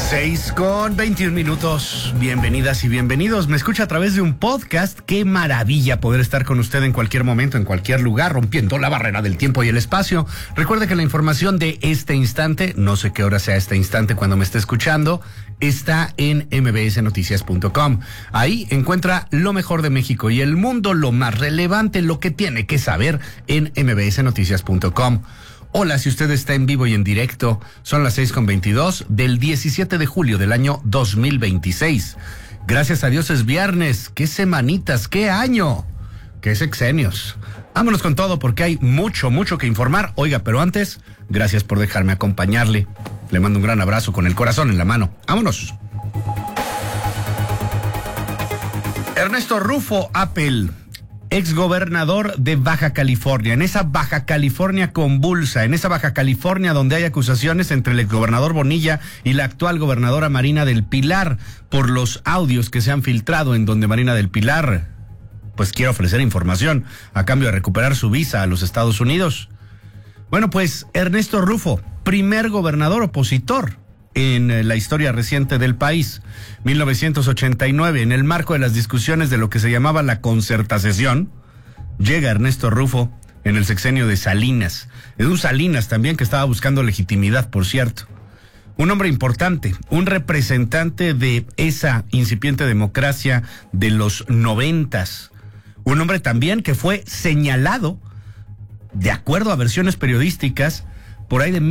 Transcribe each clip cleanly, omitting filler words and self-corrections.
6:21. Bienvenidas y bienvenidos. Me escucha a través de un podcast. Qué maravilla poder estar con usted en cualquier momento, en cualquier lugar, rompiendo la barrera del tiempo y el espacio. Recuerde que la información de este instante, no sé qué hora sea este instante cuando me esté escuchando, está en mbsnoticias.com. Ahí encuentra lo mejor de México y el mundo, lo más relevante, lo que tiene que saber en mbsnoticias.com. Hola, si usted está en vivo y en directo, son las 6:22 del 17 de julio del año 2026. Gracias a Dios es viernes. ¡Qué semanitas! ¡Qué año! ¡Qué sexenios! Vámonos con todo porque hay mucho que informar. Oiga, pero antes, gracias por dejarme acompañarle. Le mando un gran abrazo con el corazón en la mano. ¡Vámonos! Ernesto Rufo Appel, exgobernador de Baja California, en esa Baja California convulsa, en esa Baja California donde hay acusaciones entre el exgobernador Bonilla y la actual gobernadora Marina del Pilar por los audios que se han filtrado en donde Marina del Pilar pues quiere ofrecer información a cambio de recuperar su visa a los Estados Unidos. Bueno, pues Ernesto Rufo, primer gobernador opositor en la historia reciente del país. 1989, en el marco de las discusiones de lo que se llamaba la concertación, llega Ernesto Rufo en el sexenio de Salinas. Es un Salinas también que estaba buscando legitimidad, por cierto. Un hombre importante, un representante de esa incipiente democracia de los 90s. Un hombre también que fue señalado, de acuerdo a versiones periodísticas, por ahí de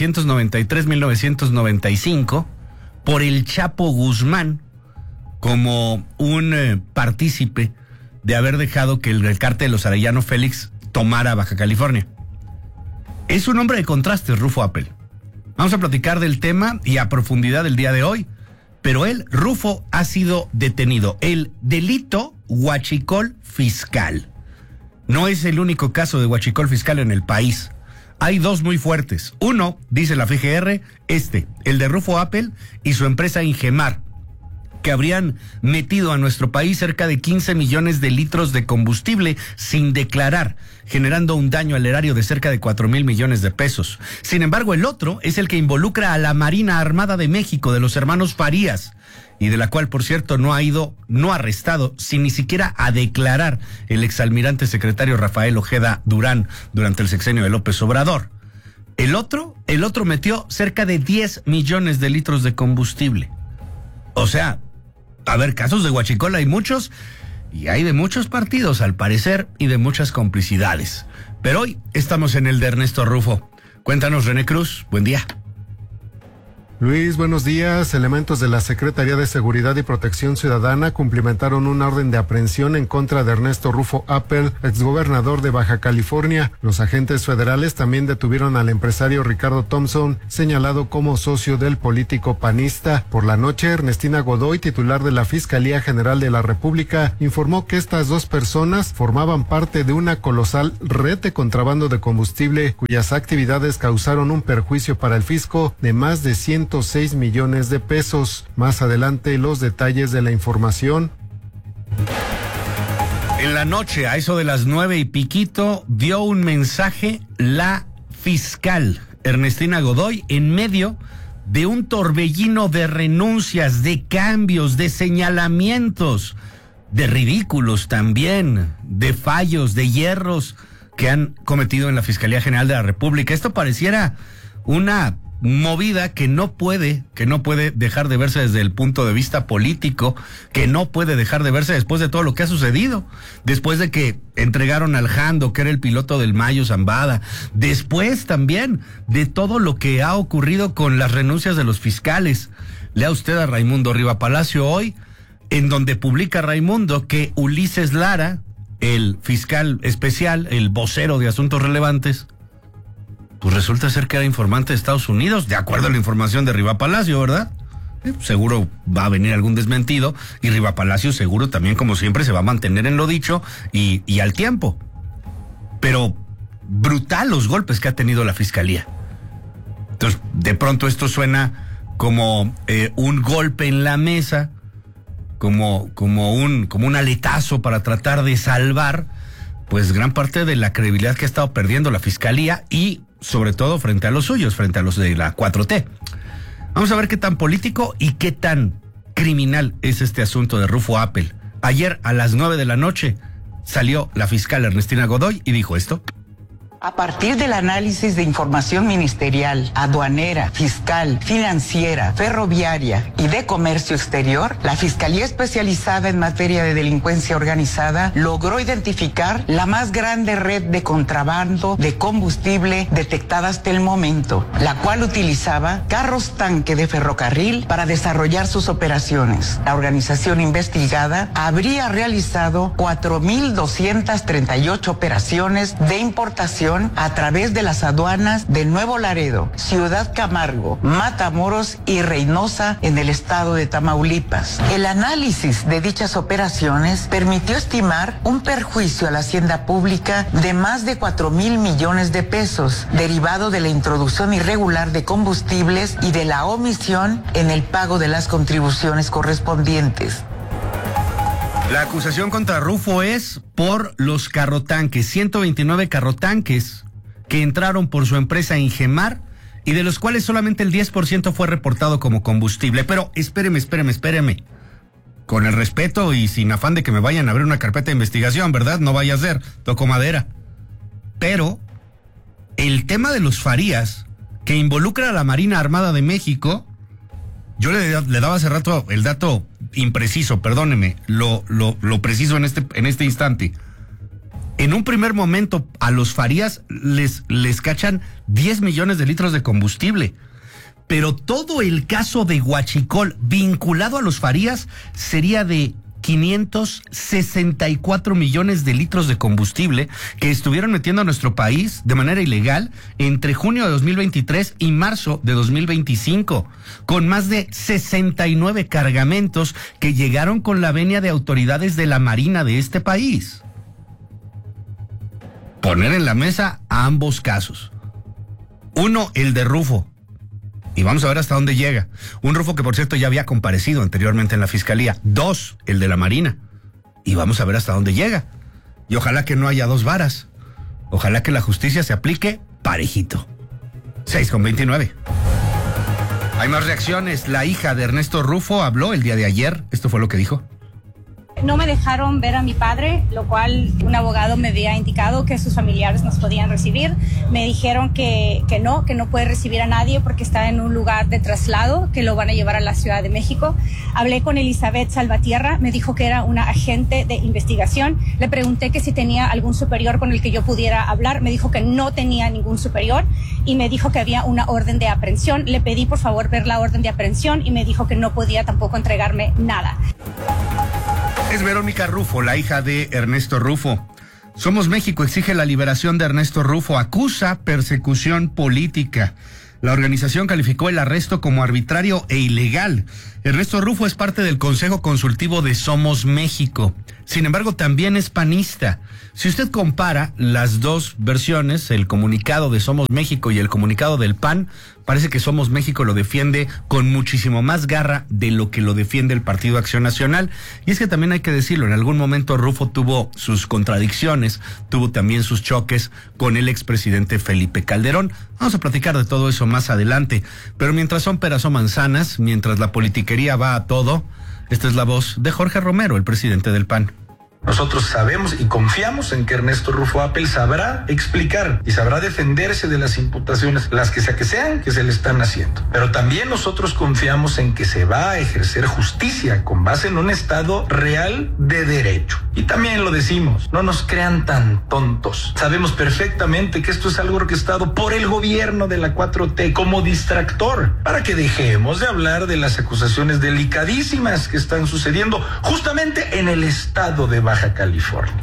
1993-1995, por el Chapo Guzmán, como un partícipe de haber dejado que el cártel de los Arellano Félix tomara Baja California. Es un hombre de contrastes, Rufo Appel. Vamos a platicar del tema y a profundidad el día de hoy, pero Rufo, ha sido detenido. El delito huachicol fiscal. No es el único caso de huachicol fiscal en el país. Hay dos muy fuertes. Uno, dice la FGR, el de Rufo Appel y su empresa Ingemar, que habrían metido a nuestro país cerca de 15 millones de litros de combustible sin declarar, generando un daño al erario de cerca de 4,000 millones de pesos. Sin embargo, el otro es el que involucra a la Marina Armada de México, de los hermanos Farías, y de la cual, por cierto, no ha arrestado, sin ni siquiera a declarar el exalmirante secretario Rafael Ojeda Durán durante el sexenio de López Obrador. El otro metió cerca de 10 millones de litros de combustible. O sea, a ver, casos de huachicol hay muchos, y hay de muchos partidos, al parecer, y de muchas complicidades. Pero hoy estamos en el de Ernesto Rufo. Cuéntanos, René Cruz, buen día. Luis, buenos días. Elementos de la Secretaría de Seguridad y Protección Ciudadana cumplimentaron una orden de aprehensión en contra de Ernesto Rufo Appel, exgobernador de Baja California. Los agentes federales también detuvieron al empresario Ricardo Thompson, señalado como socio del político panista. Por la noche, Ernestina Godoy, titular de la Fiscalía General de la República, informó que estas dos personas formaban parte de una colosal red de contrabando de combustible, cuyas actividades causaron un perjuicio para el fisco de más de 106 millones de pesos. Más adelante, los detalles de la información. En la noche, a eso de las 9 y piquito, dio un mensaje la fiscal Ernestina Godoy en medio de un torbellino de renuncias, de cambios, de señalamientos, de ridículos también, de fallos, de hierros que han cometido en la Fiscalía General de la República. Esto pareciera una movida que no puede dejar de verse desde el punto de vista político, que no puede dejar de verse después de todo lo que ha sucedido, después de que entregaron al Jando, que era el piloto del Mayo Zambada, después también de todo lo que ha ocurrido con las renuncias de los fiscales. Lea usted a Raimundo Rivapalacio hoy, en donde publica Raimundo que Ulises Lara, el fiscal especial, el vocero de asuntos relevantes, pues resulta ser que era informante de Estados Unidos, de acuerdo a la información de Rivapalacio, ¿verdad? Seguro va a venir algún desmentido, y Rivapalacio seguro también, como siempre, se va a mantener en lo dicho y al tiempo. Pero brutal los golpes que ha tenido la Fiscalía. Entonces, de pronto esto suena como un golpe en la mesa, como un aletazo para tratar de salvar pues gran parte de la credibilidad que ha estado perdiendo la Fiscalía y sobre todo frente a los suyos, frente a los de la 4T. Vamos a ver qué tan político y qué tan criminal es este asunto de Rufo Appel. Ayer a las 9 de la noche salió la fiscal Ernestina Godoy y dijo esto. A partir del análisis de información ministerial, aduanera, fiscal, financiera, ferroviaria y de comercio exterior, la Fiscalía Especializada en Materia de Delincuencia Organizada logró identificar la más grande red de contrabando de combustible detectada hasta el momento, la cual utilizaba carros tanque de ferrocarril para desarrollar sus operaciones. La organización investigada habría realizado 4.238 operaciones de importación a través de las aduanas de Nuevo Laredo, Ciudad Camargo, Matamoros y Reynosa en el estado de Tamaulipas. El análisis de dichas operaciones permitió estimar un perjuicio a la hacienda pública de más de 4,000 millones de pesos, derivado de la introducción irregular de combustibles y de la omisión en el pago de las contribuciones correspondientes. La acusación contra Rufo es por los carrotanques, 129 carrotanques que entraron por su empresa Ingemar y de los cuales solamente el 10% fue reportado como combustible. Pero espéreme. Con el respeto y sin afán de que me vayan a abrir una carpeta de investigación, ¿verdad? No vaya a ser, toco madera. Pero el tema de los Farías, que involucra a la Marina Armada de México, yo le daba hace rato el dato impreciso, perdóneme, lo preciso en este instante. En un primer momento a los Farías les cachan 10 millones de litros de combustible, pero todo el caso de Huachicol vinculado a los Farías sería de 564 millones de litros de combustible que estuvieron metiendo a nuestro país de manera ilegal entre junio de 2023 y marzo de 2025, con más de 69 cargamentos que llegaron con la venia de autoridades de la Marina de este país. Poner en la mesa a ambos casos. Uno, el de Rufo. Y vamos a ver hasta dónde llega. Un Rufo que, por cierto, ya había comparecido anteriormente en la fiscalía. Dos, el de la Marina. Y vamos a ver hasta dónde llega. Y ojalá que no haya dos varas. Ojalá que la justicia se aplique parejito. 6:29. Hay más reacciones. La hija de Ernesto Rufo habló el día de ayer. Esto fue lo que dijo. No me dejaron ver a mi padre, lo cual un abogado me había indicado que sus familiares nos podían recibir. Me dijeron que no puede recibir a nadie porque está en un lugar de traslado, que lo van a llevar a la Ciudad de México. Hablé con Elizabeth Salvatierra, me dijo que era una agente de investigación. Le pregunté que si tenía algún superior con el que yo pudiera hablar. Me dijo que no tenía ningún superior y me dijo que había una orden de aprehensión. Le pedí por favor ver la orden de aprehensión y me dijo que no podía tampoco entregarme nada. Es Verónica Rufo, la hija de Ernesto Rufo. Somos México exige la liberación de Ernesto Rufo, acusa persecución política. La organización calificó el arresto como arbitrario e ilegal. Ernesto Rufo es parte del Consejo Consultivo de Somos México. Sin embargo, también es panista. Si usted compara las dos versiones, el comunicado de Somos México y el comunicado del PAN, parece que Somos México lo defiende con muchísimo más garra de lo que lo defiende el Partido Acción Nacional. Y es que también hay que decirlo, en algún momento Rufo tuvo sus contradicciones, tuvo también sus choques con el expresidente Felipe Calderón. Vamos a platicar de todo eso más adelante. Pero mientras son peras o manzanas, mientras la politiquería va a todo, esta es la voz de Jorge Romero, el presidente del PAN. Nosotros sabemos y confiamos en que Ernesto Rufo Appel sabrá explicar y sabrá defenderse de las imputaciones, las que sean, que se le están haciendo. Pero también nosotros confiamos en que se va a ejercer justicia con base en un Estado real de derecho. Y también lo decimos, no nos crean tan tontos. Sabemos perfectamente que esto es algo orquestado por el gobierno de la 4T como distractor, para que dejemos de hablar de las acusaciones delicadísimas que están sucediendo justamente en el estado de Baja California.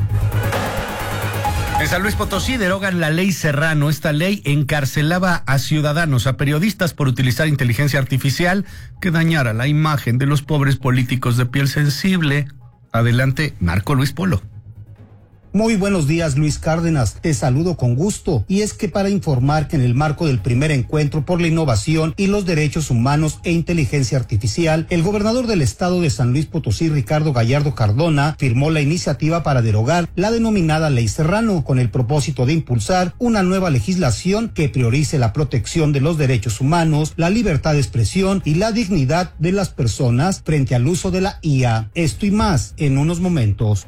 En San Luis Potosí derogan la ley Serrano. Esta ley encarcelaba a ciudadanos, a periodistas por utilizar inteligencia artificial que dañara la imagen de los pobres políticos de piel sensible. Adelante, Marco Luis Polo. Muy buenos días, Luis Cárdenas. Te saludo con gusto. Y es que para informar que en el marco del primer encuentro por la innovación y los derechos humanos e inteligencia artificial, el gobernador del estado de San Luis Potosí, Ricardo Gallardo Cardona, firmó la iniciativa para derogar la denominada Ley Serrano, con el propósito de impulsar una nueva legislación que priorice la protección de los derechos humanos, la libertad de expresión y la dignidad de las personas frente al uso de la IA. Esto y más en unos momentos.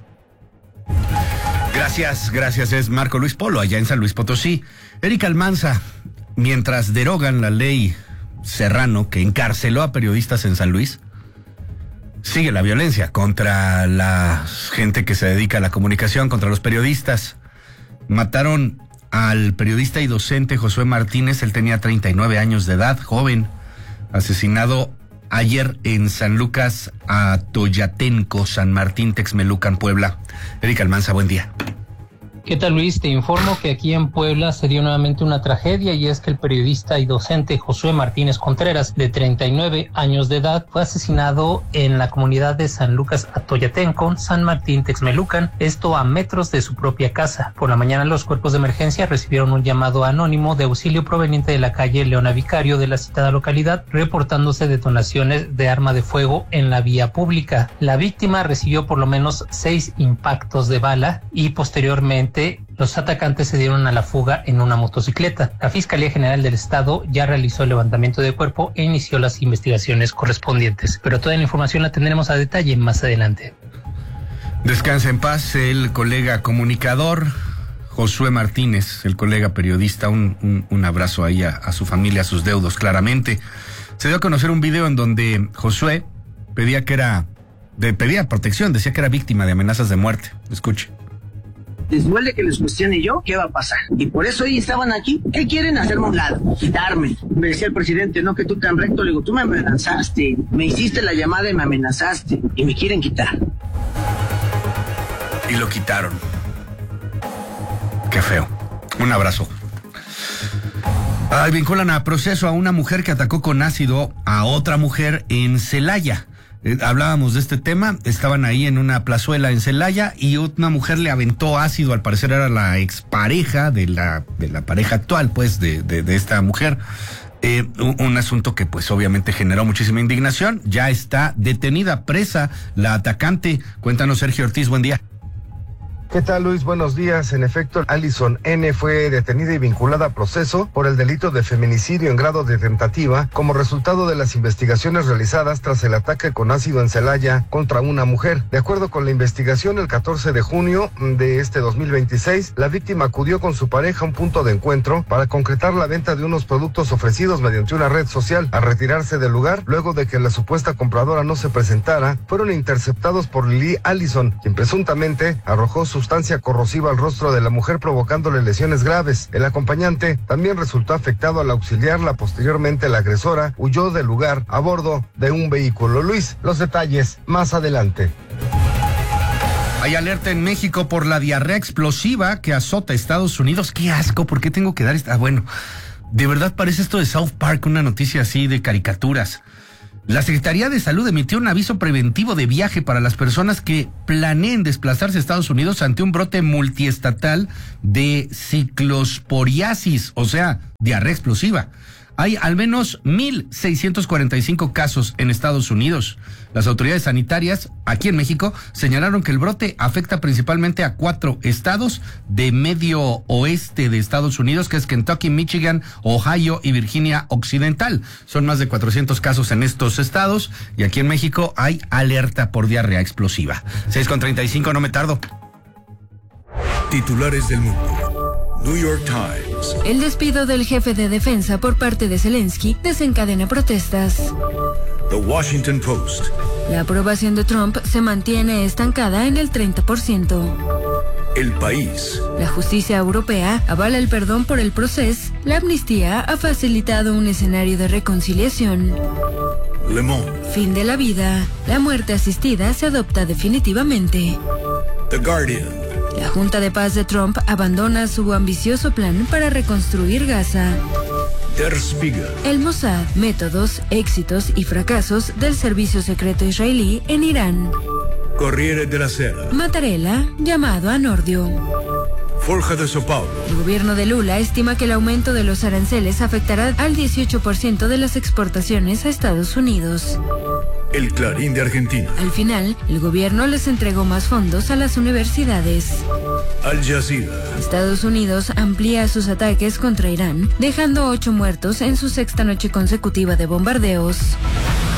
Gracias, es Marco Luis Polo, allá en San Luis Potosí. Erika Almanza, mientras derogan la ley Serrano que encarceló a periodistas en San Luis, sigue la violencia contra la gente que se dedica a la comunicación, contra los periodistas. Mataron al periodista y docente Josué Martínez, él tenía 39 años de edad, joven, asesinado ayer en San Lucas Atoyatenco, San Martín Texmelucan, Puebla. Erika Almanza, buen día. ¿Qué tal, Luis? Te informo que aquí en Puebla se dio nuevamente una tragedia, y es que el periodista y docente Josué Martínez Contreras, de 39 años de edad, fue asesinado en la comunidad de San Lucas Atoyatenco, San Martín Texmelucan, esto a metros de su propia casa. Por la mañana los cuerpos de emergencia recibieron un llamado anónimo de auxilio proveniente de la calle Leona Vicario de la citada localidad, reportándose detonaciones de arma de fuego en la vía pública. La víctima recibió por lo menos 6 impactos de bala y posteriormente los atacantes se dieron a la fuga en una motocicleta. La Fiscalía General del Estado ya realizó el levantamiento de cuerpo e inició las investigaciones correspondientes. Pero toda la información la tendremos a detalle más adelante. Descansa en paz el colega comunicador Josué Martínez, el colega periodista. Un abrazo ahí a su familia, a sus deudos, claramente. Se dio a conocer un video en donde Josué pedía protección, decía que era víctima de amenazas de muerte. Escuche. Les duele que les cuestione yo qué va a pasar. Y por eso hoy estaban aquí. ¿Qué quieren? Hacerme a un lado, quitarme. Me decía el presidente, no, que tú tan recto. Le digo, tú me amenazaste, me hiciste la llamada y me amenazaste. Y me quieren quitar. Y lo quitaron. Qué feo. Un abrazo. Vinculan a proceso a una mujer que atacó con ácido a otra mujer en Celaya. Hablábamos de este tema, estaban ahí en una plazuela en Celaya y una mujer le aventó ácido, al parecer era la expareja de la pareja actual, pues, de esta mujer. Un asunto que pues obviamente generó muchísima indignación. Ya está detenida, presa, la atacante. Cuéntanos, Sergio Ortiz, buen día. ¿Qué tal, Luis? Buenos días. En efecto, Alison N. fue detenida y vinculada a proceso por el delito de feminicidio en grado de tentativa como resultado de las investigaciones realizadas tras el ataque con ácido en Celaya contra una mujer. De acuerdo con la investigación, el 14 de junio de este 2026, la víctima acudió con su pareja a un punto de encuentro para concretar la venta de unos productos ofrecidos mediante una red social. Al retirarse del lugar, luego de que la supuesta compradora no se presentara, fueron interceptados por Lili Allison, quien presuntamente arrojó sustancia corrosiva al rostro de la mujer, provocándole lesiones graves. El acompañante también resultó afectado al auxiliarla. Posteriormente, la agresora huyó del lugar a bordo de un vehículo. Luis, los detalles más adelante. Hay alerta en México por la diarrea explosiva que azota Estados Unidos. ¡Qué asco! ¿Por qué tengo que dar esta? Bueno, de verdad parece esto de South Park, una noticia así de caricaturas. La Secretaría de Salud emitió un aviso preventivo de viaje para las personas que planeen desplazarse a Estados Unidos ante un brote multiestatal de ciclosporiasis, o sea, diarrea explosiva. Hay al menos 1,645 casos en Estados Unidos. Las autoridades sanitarias aquí en México señalaron que el brote afecta principalmente a 4 estados de medio oeste de Estados Unidos, que es Kentucky, Michigan, Ohio y Virginia Occidental. Son más de 400 casos en estos estados y aquí en México hay alerta por diarrea explosiva. 6:35, no me tardo. Titulares del mundo. New York Times. El despido del jefe de defensa por parte de Zelensky desencadena protestas. The Washington Post. La aprobación de Trump se mantiene estancada en el 30%. El País. La justicia europea avala el perdón por el proceso. La amnistía ha facilitado un escenario de reconciliación. Le Monde. Fin de la vida. La muerte asistida se adopta definitivamente. The Guardian. La Junta de Paz de Trump abandona su ambicioso plan para reconstruir Gaza. Der Spiegel. El Mossad, métodos, éxitos y fracasos del servicio secreto israelí en Irán. Corriere della Sera. Mattarella, llamado a Nordio. Folha de São Paulo. El gobierno de Lula estima que el aumento de los aranceles afectará al 18% de las exportaciones a Estados Unidos. El Clarín de Argentina. Al final, el gobierno les entregó más fondos a las universidades. Al Jazeera. Estados Unidos amplía sus ataques contra Irán, dejando 8 muertos en su 6ª noche consecutiva de bombardeos.